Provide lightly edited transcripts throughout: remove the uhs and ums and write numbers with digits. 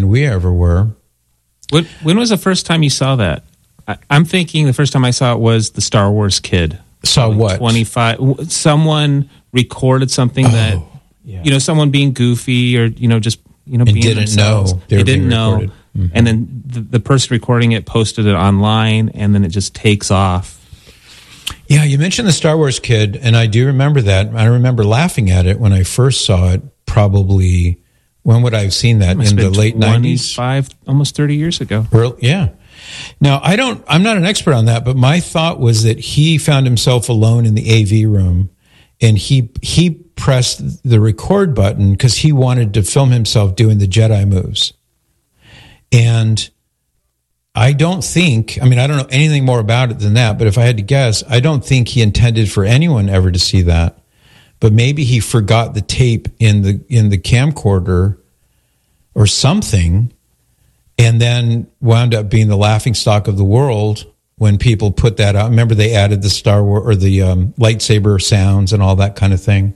we ever were. When was the first time you saw that? I'm thinking the first time I saw it was the Star Wars Kid. Saw what? 25. Someone recorded something that, someone being goofy or, just, being didn't themselves. know. They didn't know. Mm-hmm. And then the person recording it posted it online, and then it just takes off. Yeah, you mentioned the Star Wars Kid, and I do remember that. I remember laughing at it when I first saw it, probably, when would I have seen that? In the late 90s? 25, almost 30 years ago. Yeah. Now, I'm not an expert on that, but my thought was that he found himself alone in the AV room, and he pressed the record button because he wanted to film himself doing the Jedi moves. And I don't know anything more about it than that, but if I had to guess, I don't think he intended for anyone ever to see that. But maybe he forgot the tape in the camcorder or something, and then wound up being the laughingstock of the world when people put that out. Remember, they added the Star Wars or the lightsaber sounds and all that kind of thing.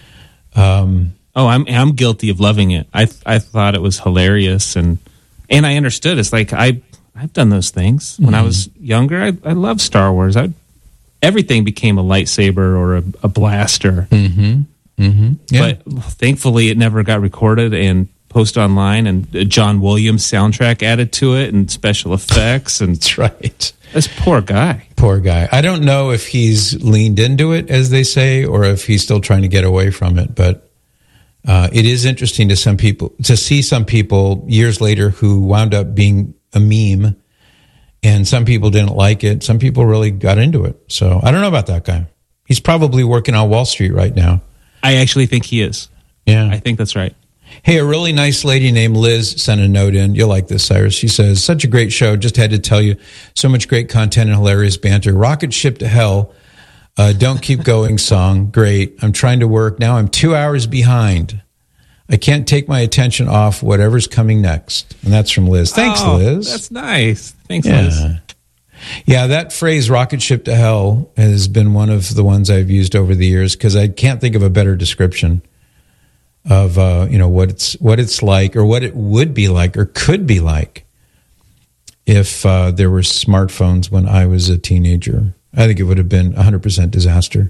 I'm guilty of loving it. I thought it was hilarious, and I understood. It's like I've done those things when I was younger. I loved Star Wars. Everything became a lightsaber or a blaster. Yeah. But thankfully, it never got recorded and posted online. And John Williams soundtrack added to it and special effects. And that's right. This poor guy. Poor guy. I don't know if he's leaned into it, as they say, or if he's still trying to get away from it. But it is interesting to see some people years later who wound up being a meme, and some people didn't like it. Some people really got into it. So I don't know about that guy. He's probably working on Wall Street right now. I actually think he is. Yeah. I think that's right. Hey, a really nice lady named Liz sent a note in. You'll like this, Cyrus. She says, such a great show. Just had to tell you, so much great content and hilarious banter. Rocket ship to hell. Don't keep going song. Great. I'm trying to work. Now I'm 2 hours behind. I can't take my attention off whatever's coming next. And that's from Liz. Thanks, Liz. That's nice. Thanks, Liz. Yeah, that phrase, rocket ship to hell, has been one of the ones I've used over the years because I can't think of a better description of what it's like, or what it would be like or could be like if there were smartphones when I was a teenager. I think it would have been 100% disaster.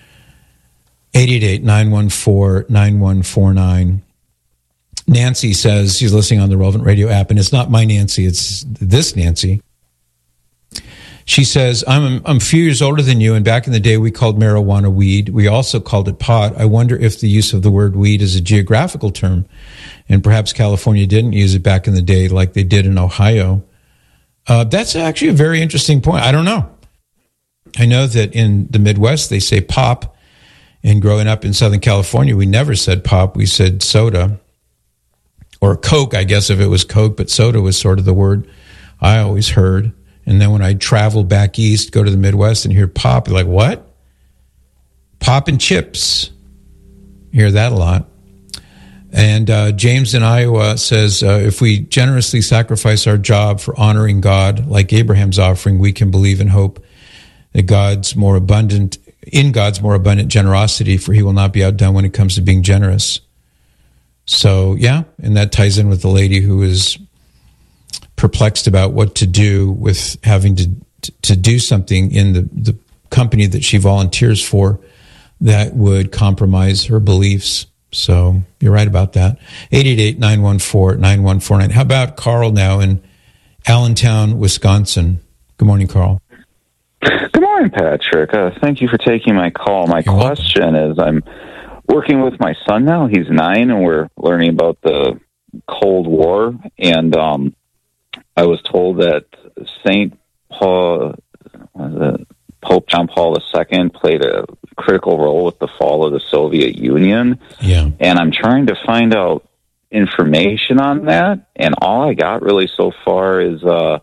888-914-9149. Nancy says she's listening on the Relevant Radio app, and it's not my Nancy, it's this Nancy. She says, I'm a few years older than you, and back in the day we called marijuana weed. We also called it pot. I wonder if the use of the word weed is a geographical term, and perhaps California didn't use it back in the day like they did in Ohio. That's actually a very interesting point. I don't know. I know that in the Midwest they say pop, and growing up in Southern California we never said pop, we said soda. Or Coke, I guess, if it was Coke, but soda was sort of the word I always heard. And then when I travel back east, go to the Midwest and hear pop, you're like, what? Pop and chips. You hear that a lot. And James in Iowa says, if we generously sacrifice our job for honoring God, like Abraham's offering, we can believe and hope that God's more abundant generosity, for he will not be outdone when it comes to being generous. So, yeah, and that ties in with the lady who is perplexed about what to do with having to do something in the company that she volunteers for that would compromise her beliefs. So you're right about that. 888-914-9149. How about Carl now in Allentown, Wisconsin? Good morning, Carl. Good morning, Patrick. Thank you for taking my call. My question is, I'm working with my son now. He's 9, and we're learning about the Cold War. And I was told that Pope John Paul II played a critical role with the fall of the Soviet Union. Yeah. And I'm trying to find out information on that. And all I got really so far is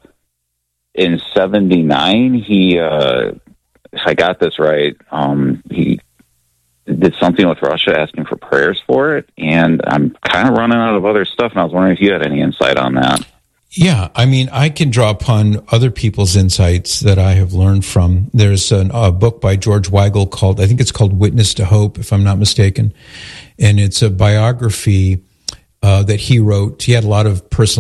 in 1979, he, if I got this right, he did something with Russia asking for prayers for it, and I'm kind of running out of other stuff, and I was wondering if you had any insight on that. Yeah, I mean, I can draw upon other people's insights that I have learned from. There's a book by George Weigel called Witness to Hope, if I'm not mistaken, and it's a biography that he wrote. He had a lot of personal